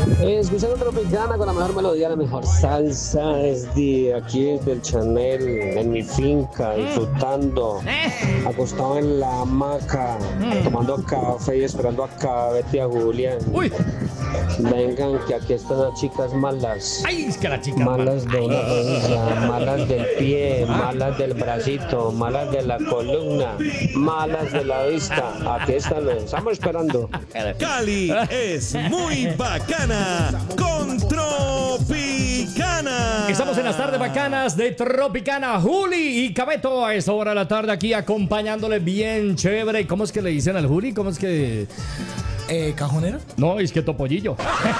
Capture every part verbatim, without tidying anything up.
Eh, escuchando Tropicana con la mejor melodía, la mejor salsa desde aquí, desde el Chanel, en mi finca, disfrutando, acostado en la hamaca, tomando café y esperando acá a Betty y a Julián. Uy. Vengan, que aquí están las chicas malas. Ay, es que la chica Malas de una Ay. rodilla, malas del pie, malas del bracito, malas de la columna, malas de la vista. Aquí están, estamos esperando. Cali es muy bacana con Tropicana. Estamos en las tardes bacanas de Tropicana. Juli y Cabeto a esta hora de la tarde aquí acompañándole bien chévere. ¿Cómo es que le dicen al Juli? ¿Cómo es que...? Eh, ¿cajonero? No, es que topollillo.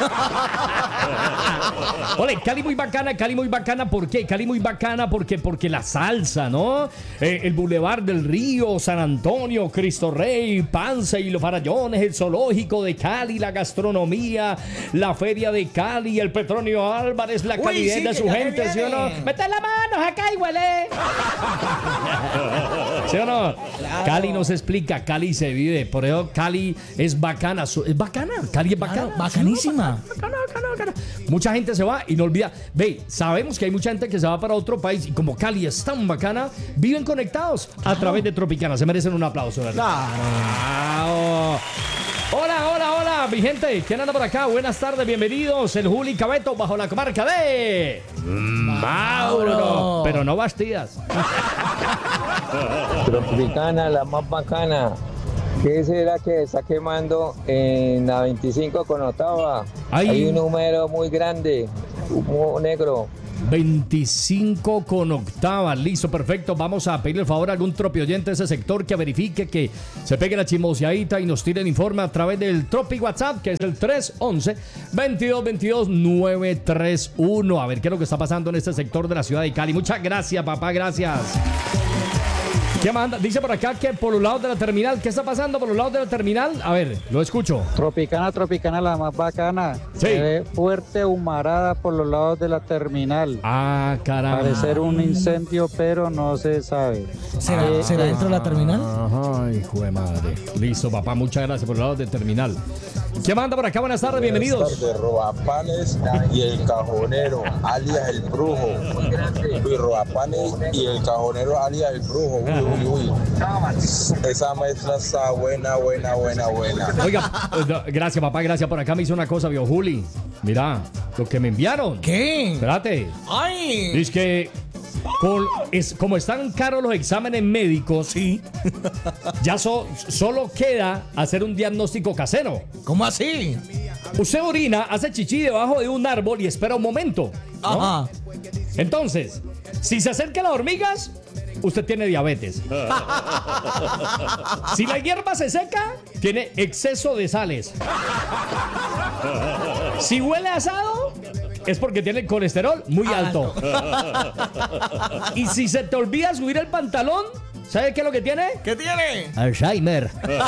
Ole, Cali muy bacana, Cali muy bacana. ¿Por qué? Cali muy bacana porque, porque la salsa, ¿no? Eh, el Boulevard del Río, San Antonio, Cristo Rey, Panza y los Farallones, el zoológico de Cali, la gastronomía, la feria de Cali, el Petronio Álvarez, la Uy, calidez sí, de que su ya gente, me ¿sí o no? viene. ¡Mete la mano acá y huele! ¿Sí o no? Claro. Cali no se explica, Cali se vive. Por eso Cali es bacana. Es bacana, Cali es bacana. Claro, bacanísima. Sí, bacana, bacana, bacana. Mucha gente se va y no olvida. Ve, sabemos que hay mucha gente que se va para otro país y como Cali es tan bacana, viven conectados a través de Tropicana. Se merecen un aplauso, ¿verdad? Claro. Hola, hola, hola, mi gente. ¿Quién anda por acá? Buenas tardes, bienvenidos. El Juli Cabeto bajo la comarca de Mauro. Pero no Bastidas. Tropicana, la más bacana. ¿Qué será que está quemando en la veinticinco con octava? Ay. Hay un número muy grande, humo negro. veinticinco con octava, listo, perfecto. Vamos a pedirle el favor a algún tropioyente de ese sector que verifique, que se pegue la chismoseadita y nos tire el informe a través del Tropi WhatsApp, que es el tres once, veintidós veintidós, nueve tres uno. A ver qué es lo que está pasando en este sector de la ciudad de Cali. Muchas gracias, papá, gracias. ¿Qué manda? Dice por acá que por los lados de la terminal. ¿Qué está pasando por los lados de la terminal? A ver, lo escucho. Tropicana, Tropicana, la más bacana. Sí. Se ve fuerte humarada por los lados de la terminal. Ah, caramba. Parecer un incendio, pero no se sabe. ¿Será, Eh, ¿será dentro de la terminal? Ajá, hijo de madre. Listo, papá, muchas gracias por los lados de terminal. ¿Qué manda por acá? Buenas tardes, bienvenidos. De Robapanes y el Cajonero, alias el Brujo. Y Robapanes y el Cajonero, alias el Brujo. Uy, uy, uy. Esa mezcla está buena, buena, buena, buena. Oiga, eh, gracias, papá, gracias. Por acá me hizo una cosa, vio Juli. Mira, lo que me enviaron. ¿Qué? Espérate. ¡Ay! Es que con- es, como están caros los exámenes médicos, Sí. ya so- solo queda hacer un diagnóstico casero. ¿Cómo así? Usted orina, hace chichi debajo de un árbol y espera un momento, ¿no? Ajá. Entonces, si se acercan las hormigas, usted tiene diabetes. Si la hierba se seca, tiene exceso de sales. Si huele a asado, es porque tiene el colesterol muy alto. Y si se te olvida subir el pantalón, ¿sabes qué es lo que tiene? ¿Qué tiene? Alzheimer.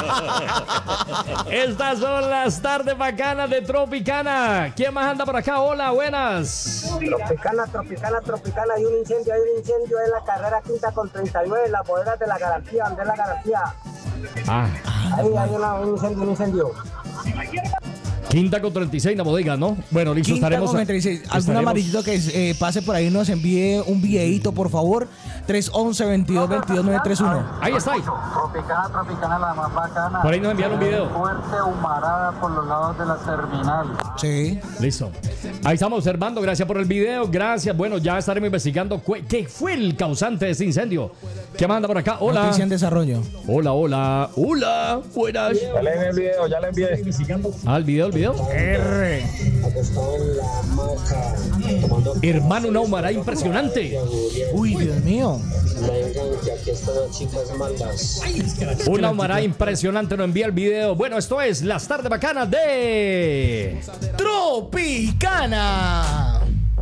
Estas son las tardes bacanas de Tropicana. ¿Quién más anda por acá? Hola, buenas. Tropicana, Tropicana, Tropicana, hay un incendio, hay un incendio en la carrera quinta con treinta y nueve, en las bodegas de la garantía, donde es la garantía. Ah, Ahí hay una- un incendio, un incendio. quinta con treinta y seis, la bodega, ¿no? Bueno, listo, Quinta estaremos. con treinta y seis. Algún estaremos- amarillito que eh, pase por ahí nos envíe un videíto, por favor. tres once, veintidós veintidós, nueve tres uno. Ahí está. Ahí. Tropicana, Tropicana, la más bacana. Por ahí nos enviaron un Se ve video. Fuerte humarada por los lados de la terminal. Sí. Listo. Ahí estamos observando. Gracias por el video. Gracias. Bueno, ya estaremos investigando cu- qué fue el causante de este incendio. ¿Qué manda por acá? Hola. Noticia en desarrollo. Hola, hola. Hola. Buenas. Ya le envié el video, ya le envié. Ah, el video, el video. R. Acostado en la hamaca, tomando Hermano, una humarada impresionante. Uy, Dios mío. vengan, que aquí están las chicas malas. Una humarada impresionante. Nos envía el video. Bueno, esto es Las Tardes Bacanas de Tropicana.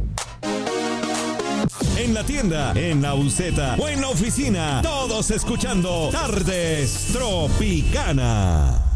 En la tienda, en la buseta o en la oficina, todos escuchando Tardes Tropicana.